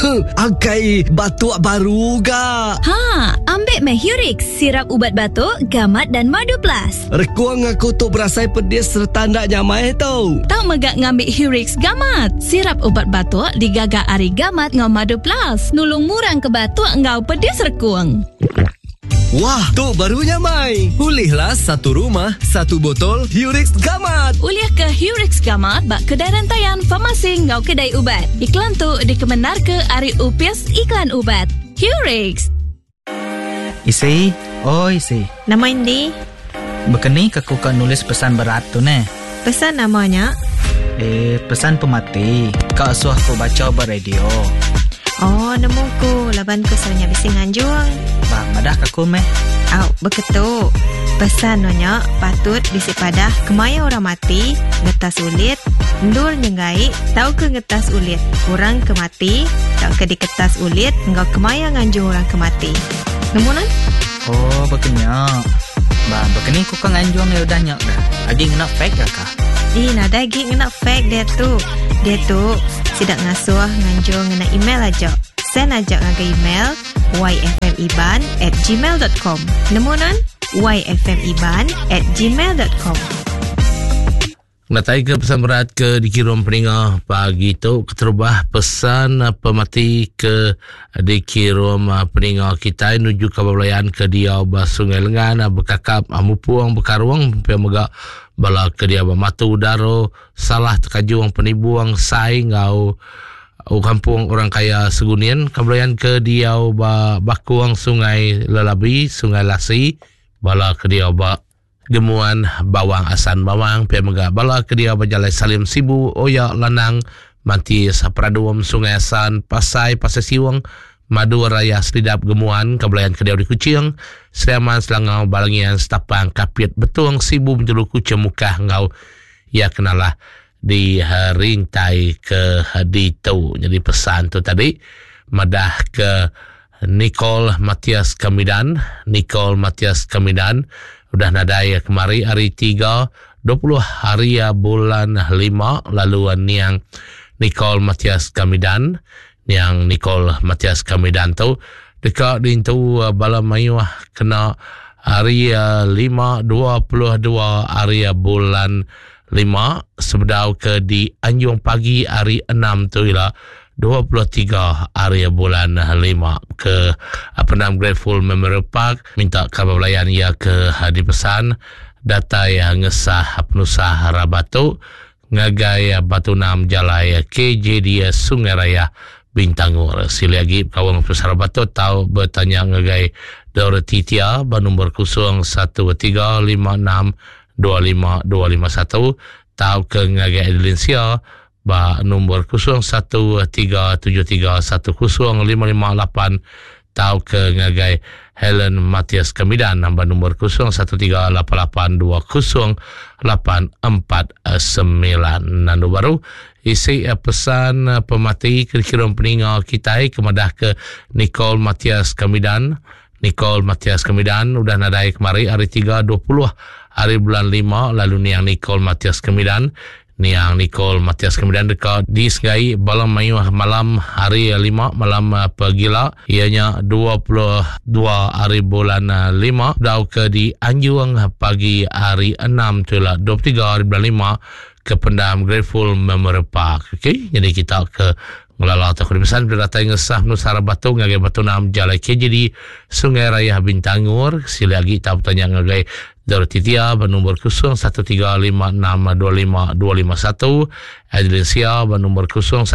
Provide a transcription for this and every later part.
Angkai batuk baru ga. Ambil Hurix, sirap ubat batuk, gamat dan madu plus. Rekuang aku tu berasai pedis serta nak nyamai tau. Tak megak ngambil Hurix gamat. Sirap ubat batuk digagak ari gamat ngau madu plus. Nulung murang ke batuk ngau pedis rekuang. Wah, tu barunya Mai. Pulihlah satu rumah, satu botol Hurix Gamat. Uliah ke Hurix Gamat bak kedai rantaian farmasi ngau kedai ubat. Iklan tu dikemenar ke Ari Upis Iklan Ubat. Hurix. Isi, Isi. Nama Indi? Bekeni aku kan nulis pesan berat tu ne. Pesan namanya? Pesan pemati. Kau suah aku baca beradio. Oh, nemuku. Laban ku sernya bising anjuang. Bang, madah kaku meh. Beketuk. Pesan nanya patut disipadah kemaya orang mati, ngetas ulit, ndul nyengai, tau ke ngetas ulit. Orang kemati, tau ke diketas ulit, engkau kemaya nganjung orang kemati. Nemunan? Oh, bekenyak. Bang, bekeni ku kan nganjung ya udah nyak dah. Agi ngena fake dah kah? Nada lagi ngena fake dia tu. Dia tu sidak ngasuh nganjung ngena email aja. Send aja ngaga email yfmiban@gmail.com. Nemunan? yfmiban@gmail.com. Natai ke pesan berat ke dikirim peningah pagi tu keterubah pesan pemati ke dikirim peningah kita menuju ke belayan ke dia Sungai Lengan bekakap mupuang bekaruang pemegak bala ke dia matu daro salah tekajuang penibuang saing ngau kampung orang kaya Segunian kebelayan ke dia bakuang Sungai Lelabi Sungai Lasi bala ke dia gemuan bawang asan bawang pemega bala ke dia bajalai Salim Sibu oyak lanang manti sapraduam Sungai Asan Pasai Siwang Madu Raya Selidap gemuan kebelayan ke dia di Kucing Seriaman Selangau Balangian Setapang Kapit Betung Sibu menjelu kucing muka ngau ya kenalah di rintai ke haditu. Jadi pesan tu tadi madah ke Nicole Matias Kamidan udah nadai kemari hari 3 20 hari bulan 5 laluan yang Nicole Matias Kamidan tu dekat dintu bala mayuah kena hari 5 22 hari bulan 5 sebedau ke di Anjung Pagi hari 6 tu ialah 23 hari bulan 5 ke Penam Grateful Memorial Park minta kabar belayan ia ke di pesan data yang ngesah penusah Rabatu ngagai Batu Nam Jalai KJD Sungai Raya Bintangor. Sila lagi kawan penusah Rabatu tahu bertanya ngagai Dorothy Tia bernombor 0135625251 tahu ke ngagai Adelinsia ba nombor 0137310558 tahu ke ngagai Helen Matias Kamidan nombor 0138208449 nandu baru isi pesan pemati kira-kira peninga kita kemadah ke Nicole Matias Kamidan udah nadai kemari hari 3 20 hari bulan 5 lalu ni yang Nicole Matias Kamidan dekat di Segai Balam Mayu malam hari 5 malam pagila ianya 22 hari bulan 5 dau ke di Anjuang pagi hari 6 tu lah 23 hari bulan 5 ke Pendam Grateful Memorial Park. Okey, jadi kita ke ngelala atau pesan berdata ngesah Nusara Batu ngagai Batu Nam Jalai KJD Sungai Raya Bintangor. Sila lagi kita bertanya ngagai Dorothy Tia bernombor 0135625251 Adelinsia bernombor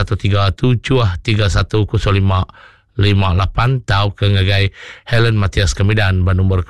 0137310558 tahu ke ngagai Helen Matias Kamidan bernombor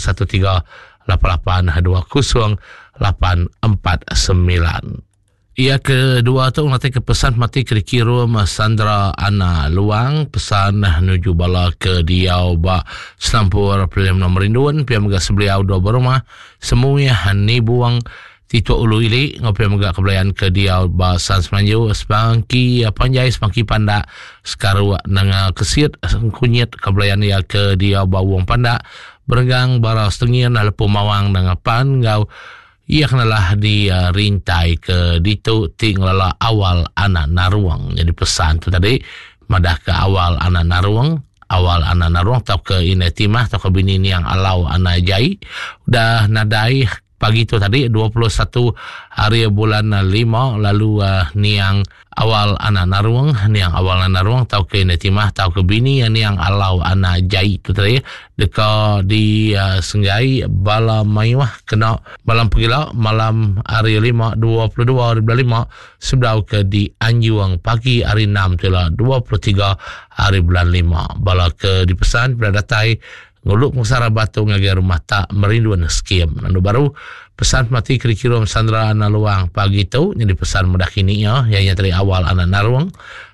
0138208449. Ia kedua tu nanti ke pesan mati kira-kira Sandra Ana Luang pesan menuju bala ke Diau ba Selampur Prelim Nomor Rinduan pia megak sebeliau dua berumah semuanya hani buang Tito Ulu Ili ngopi megak kebelayan ke Diau ba San Semanju sepangki panjai sepangki panda sekarang nanga kesit kunyit kebelayan ia ke Diau ba Wong Panda berenggang bara setengin lepu mawang dengan pan ngau ia kenalah di rintai ke ditu tinglala awal anak naruang. Jadi pesan tu tadi madah ke awal anak naruang tau ke inetimah tau ke bini niang alau anak jai udah nadai pagi tu tadi 21 hari bulan 5 lalu niang awal anak naruang tau ke inetimah tau ke bini niang alau anak jai tu tadi deka di Senggai bala mayuah kena malam pagila malam hari 5 22 hari bulan 5 sebelau ke di Anjuang pagi hari 6 tu lah 23 hari bulan 5 bala ke dipesan pada datai nguluk Musara Batu ngagai rumah tak merinduan skim. Lalu baru pesan mati kira-kira Sandra anak luang pagi tu jadi pesan mudah kini ya yang dari awal anak naruang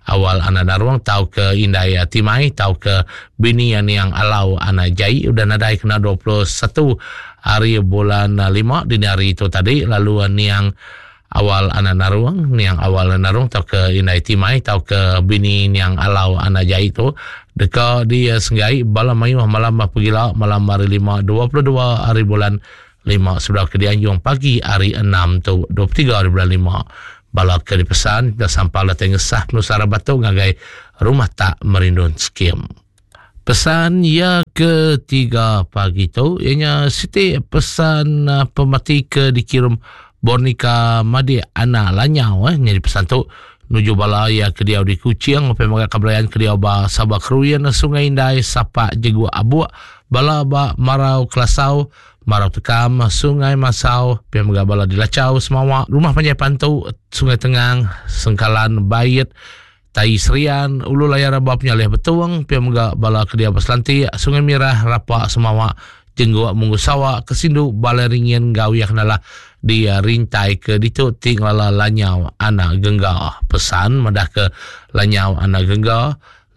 tahu ke Indai Timai tahu ke bini yang alau anak jai udah nadai kena 21 hari bulan 5 dini hari itu tadi lalu yang awal anak naruang tahu ke Indai Timai tahu ke bini yang alau anak jai itu dekat di Senggai bala mayuh malam pagila malam hari 5 22 hari bulan 5 sudah ke Anjuang pagi hari 6 tu 23 hari bulan 5 bala ke dipesan dah sampai lah tengesah Nusara Batu ngagai rumah tak merindun skim. Pesan ya ketiga pagi tu ianya Siti pesan pemati ke dikirim Bornika Madi anak lanyau jadi pesan tu nuju balaya ke dia di Kucing pemaga kabelayan ke dia ba Sabak Ruyan Sungai Indai Sapa Jegu Abu bala ba Marau Kelasau Marau Tekam Sungai Masau pemaga bala di Lacau Semawa rumah panjai pantau Sungai Tengang Sengkalan Bayit Tai Serian Ulu Layar babnya leh betuang pemaga bala ke dia Baslanti Sungai Mirah Rapa Semawa Jenggu Munggu Sawa Kesindu Balaringin Gawiak nala dia rintai ke ditu tinggal lanyau anak gengga pesan madah ke lanyau anak gengga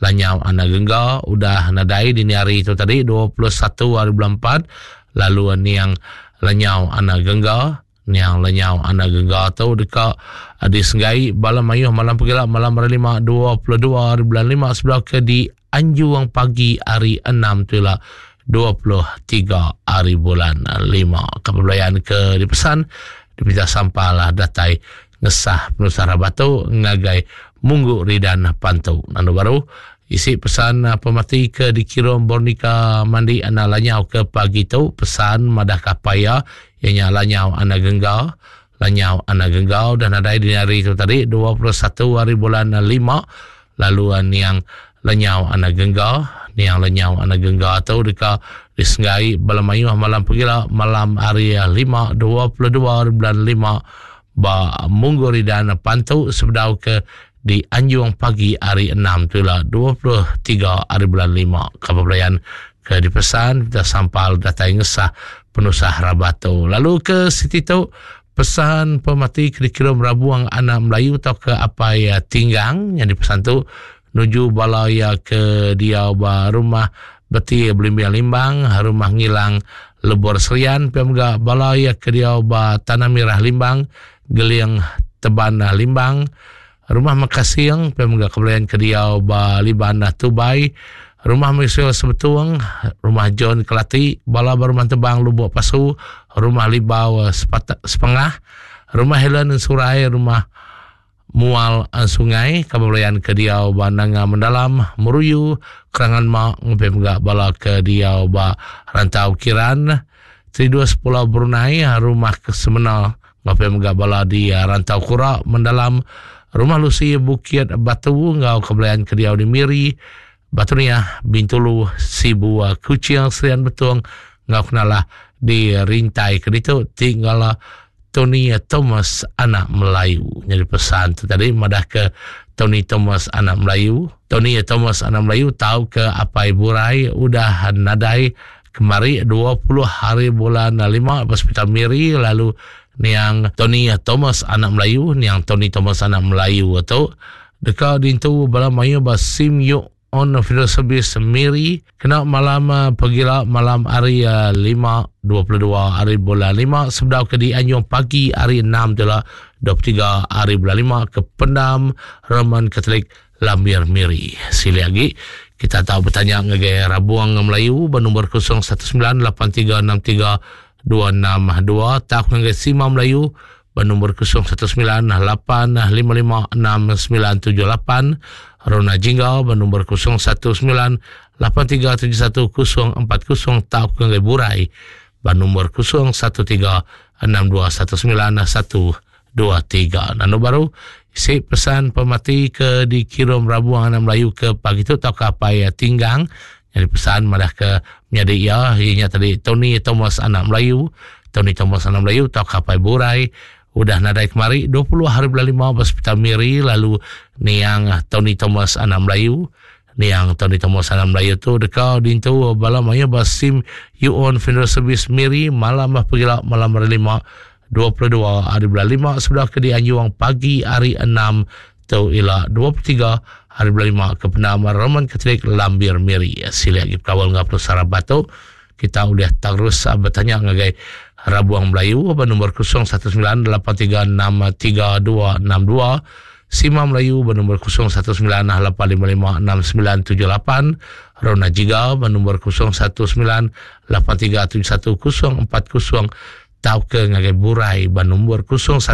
udah nadai dini hari itu tadi 21 hari bulan 4 lalu niang lanyau anak gengga tu dekat di Senggai bala mayuh malam pagila malam hari 5 22 hari bulan 5 sebelah ke di Anjuang pagi hari 6 tu lah 23 hari bulan 5 kepulauan ke dipesan dipinta sampailah datai ngesah Nusara Batu ngagai munggu ridan pantau nanu baru isi pesan pemati ke dikirim Bornika Mandi anak lanyau ke pagi tu pesan madah kapaya ianya lanyau anak genggau dan ada di hari itu tadi 21 hari bulan 5 lalu yang lanyau anak genggau atau dekat di Senggai Balamayuh malam pagila malam hari 5 22 hari bulan 5 ba mungguri dan pantau sebedau ke di Anjuang pagi hari 6 itulah 23 hari bulan 5 kepulauan ke dipesan kita sampal data ngesah penusah Rabatu lalu ke Siti tu pesan pemati kira-kira merabuang anak Melayu atau ke apa ya tinggang yang dipesan tu nuju balaya ke dia rumah beti Belimbiang Limbang rumah ngilang Lebor Serian pemga balaya ke dia Tanah Merah Limbang Geliang Tebana Limbang rumah Makasing pemga kebelayan ke dia Libana Tubai rumah Misil Sebetuang rumah John Kelati bala rumah Tebang Lubuk Pasu rumah Libau Sepengah rumah Helen Surai rumah Mual Sungai kebelayan ke dia Nanga Mendalam Meruyu Kerangan Mak pemga bala ke dia Rantau Kiran 32 Pulau Brunei rumah Kesemenal pemga bala di Rantau Kura Mendalam rumah Lucy Bukit Batu ngau kebelayan ke dia di Miri Batunia Bintulu Sibu Kucing Serian Betung ngau kenalah di Rintai ke itu tinggal Tony Thomas anak Melayu. Jadi pesan tu tadi madah ke Tony Thomas anak Melayu tahu ke apa ibu Rai udah nadai kemari 20 hari bulan 5 hospital Miri lalu niang Tony Thomas anak Melayu atau dekat dintu bala mayu basim yuk on field service Miri kena malam pagila malam hari 22 hari bulan 5 sebelum ke di Anjuang pagi hari 6 itulah 23 hari bulan 5 ke Pendam Roman Katolik Lambir Miri. Sili lagi kita tahu bertanya ngegaya Rabuang Melayu bernomor 0198363262 tak ngegaya Sima Melayu bernombor 0198556978. Rona Jingga bernombor 0198371040 tau ke Burai bernombor 0136219123. Nano baru isi pesan pemati ke dikirim Rabuang Anak Melayu ke pagi tu tau ke apa ya tinggang. Jadi pesan madah ke menjadi ia ianya tadi Tony Thomas Anak Melayu tau ke apa Burai udah nadai kemari 20 hari bulan 5 Hospital Miri. Lalu ni yang Tony Thomas Anak Melayu tu dekat dintu bala maya basim you on funeral service Miri malam pergi malam hari 5 22 hari bulan 5 sudah ke di Anjuang pagi hari 6 tu ila 23 hari bulan 5 ke penama Roman Katolik Lambir Miri. Sila lagi kawal ngap Sarabat tu kita udah terus bertanya ngagai Rabuang Melayu bernombor 0198363262. Sima Melayu bernombor 0198556978. Rona Jingga bernombor 0198371040 tau ke ngagai Burai bernombor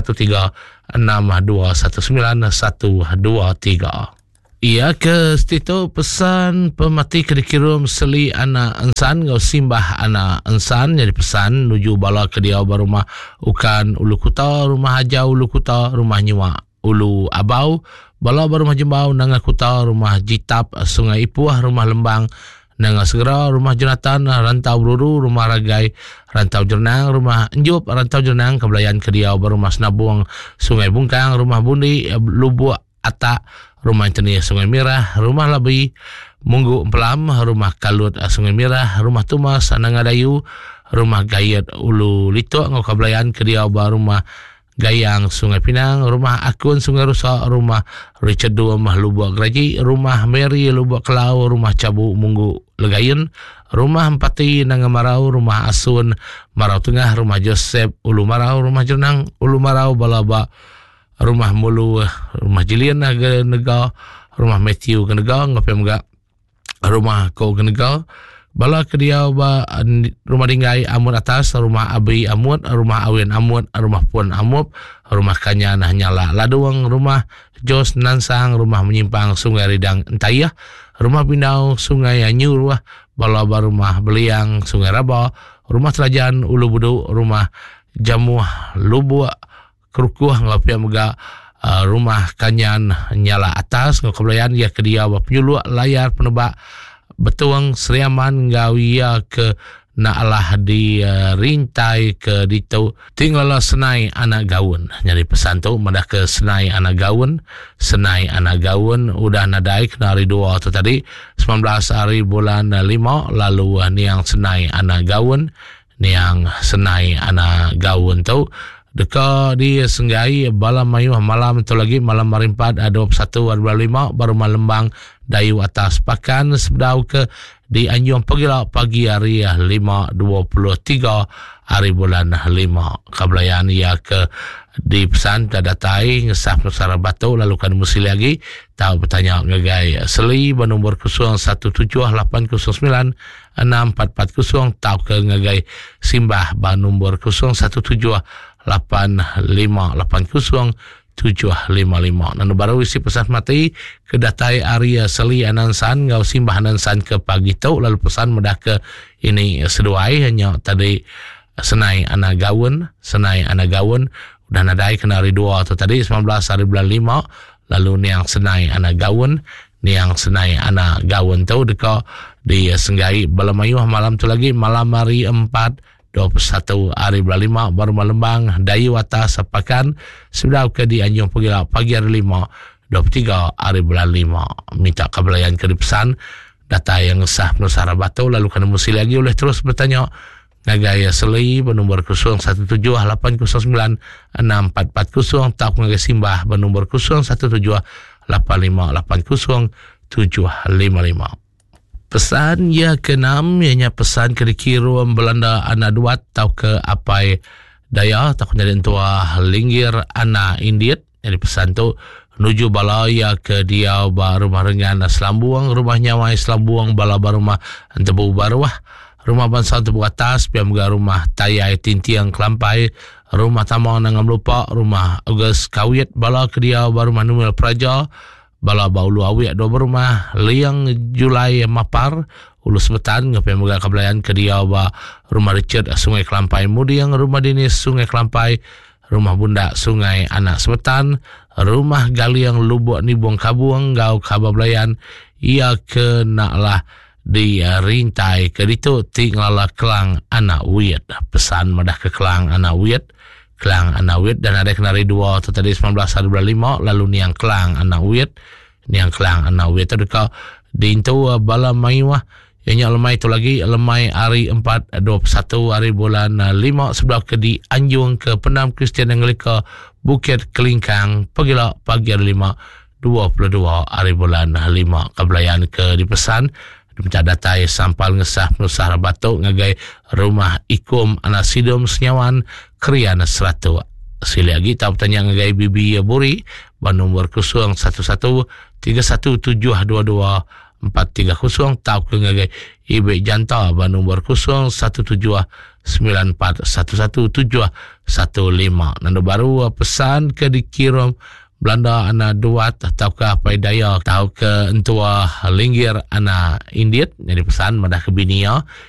0162191923. Ia ke situ pesan pemati ke dikirim seli anak ensan ngau simbah anak ensan. Jadi pesan nuju bala ke dia rumah ukan Ulu Kuta, rumah Haja Ulu Kuta, rumah Nyua Ulu Abau, bala rumah Jembau Nanga Kuta, rumah Jitap Sungai Ipuah, rumah Lembang Nanga Segera, rumah Jonathan Rantau Bruru, rumah Ragai Rantau Jernang, rumah Enjup Rantau Jernang, Kebelayan ke dia rumah Senabuang Sungai Bungkang, rumah Bundi Lubuk Atak, rumah Internia Sungai Mirah, rumah Labi Munggu Empelam, rumah Kalut Sungai Mirah, rumah Tumas Nangadayu, rumah Gayat Ulu Litok Ngokablayan ke dia rumah Gayang Sungai Pinang, rumah Akun Sungai Rusak, rumah Richard Dua Lubuk Geraji, rumah Mary Lubuk Kelau, rumah Cabu Munggu Legayen, rumah Empati Nangamarau, rumah Asun Marau Tengah, rumah Joseph Ulu Marau, rumah Jernang Ulu Marau Balaba, rumah Mulu rumah Jilian ke Negau, rumah Matthew ke Negau ngapai mga rumah Ko ke Negau bala ke dia rumah Dinggai Amut Atas, rumah Abi Amut, rumah Awin Amut, rumah Puan Amut, rumah Kanyan Nyala Laduang, rumah Jos Nansang, rumah Menyimpang Sungai Ridang Entayah, rumah Pindau Sungai Anyur, bala rumah Beliang Sungai Rabah, rumah Terajan Ulu Budu, rumah Jamuh Lubuk Kerukuh ngapai mga rumah Kanyan Nyala Atas ngakabelayan ya ke dia penyuluh layar penebak Betuang Seriaman ngawia ke naalah di rintai ke ditu tinggal senai anak gaun. Jadi pesan tu madah ke senai anak gaun udah nadai kena hari 2 tu tadi 19 hari bulan 5 lalu ni yang senai anak gaun tu dekat di Senggai Bala Mayuh malam tu lagi malam hari 4 ada 21 hari 5 baru Malembang Dayu Atas Pakan sebedau ke di Anjuang pagi hari 5.23 hari bulan 5 kabelayan ia ke di pesan datai ngesah Nusara Batu lalu kan musi lagi tahu bertanya ngagai seli bernombor 0178096440 tahu ke ngagai simbah bernombor 0178580755 Nanu baru isi pesan mati kedatai area seli anansan ngau simbah anansan ke pagi tu lalu pesan medah ke ini seduai hanya tadi senai anak gaun udah nadai kena hari 2 tu tadi 19 hari bulan 5 lalu ni yang senai anak gaun tu dekat di Senggai Balamayuh malam tu lagi malam hari 4 21 hari bulan 5 baru Malembang Dayu Atas Pakan sudah ke di Anjung pagi hari 5 23 hari bulan 5 minta kabelayan ke pesan data yang sah Nusara Batu lalu kena musi lagi oleh terus bertanya ngagaya seli bernombor 0178096440 tak ngagai simbah bernombor 0178580755 pesan ya ke-6 ianya pesan ke dikirim Belanda anak duat tau ke apai daya tak jadi tua linggir anak Indiet. Jadi pesan tu nuju balaya ke dia rumah rengan Selambuang, rumah Nyawai Selambuang bala rumah Tebu Barwah, rumah Bangsa Tebu Atas piam ga rumah Tayai Tintiang Kelampai, rumah tamang dengan melupa rumah Agus Kawit bala kedia baru Manuel Praja bala baulu awik dua berumah Liang Julai Mapar Ulus Betan ngapai moga kabelayan kedia ba rumah Richard Sungai Kelampai Mudiang rumah Dinis Sungai Kelampai rumah Bunda Sungai Anak Sebetan rumah Galiang Lubuk Nibong Kabuang Gau Kababelayan ia kenaklah di rintai ke ditu tinggallah Kelang Anak Wiyat pesan madah ke Kelang Anak Wiyat Kelang Anak Wiyat dan ada kenari dua tu tadi 19.5 lalu niang Kelang Anak Wiyat niang Kelang Anak Wiyat tu dekat di intu bala maiwah yang lemai tu lagi lemai hari 4 21 hari bulan 5 sebelah ke di Anjung ke Pendam Kristian Anglika Bukit Kelingkang pagila pagi hari 5 22 hari bulan 5 kabelayan ke dipesan mencari data sampal ngesah penusah batuk ngagai rumah Ikum Anak Sidum Senyawan Kriana Seratu sili lagi tahu tanya ngagai Bibi Buri nombor 0131722430 tahu ke ngagai Ibe Janta nombor 0179411715 nando baru pesan ke dikirim Belanda anak duat ataukah pai daya tahu ke entua linggir anak Indiat jadi pesan madah ke binia